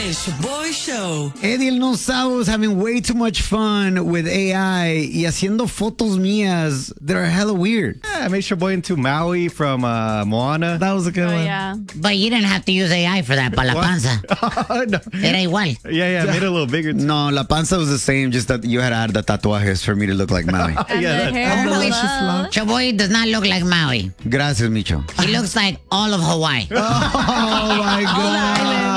El Shaboy Show. Eddie el No Sabo was having way too much fun with AI y haciendo fotos mías that are hella weird. Yeah, I made Shaboy into Maui from Moana. That was a good one. Yeah. But you didn't have to use AI for that, para la panza. No. Era igual. Yeah, I made it a little bigger. No, La Panza was the same, just that you had to add the tatuajes for me to look like Maui. And the hair. Hello. Chaboy does not look like Maui. Gracias, Micho. He looks like all of Hawaii. Oh, my God.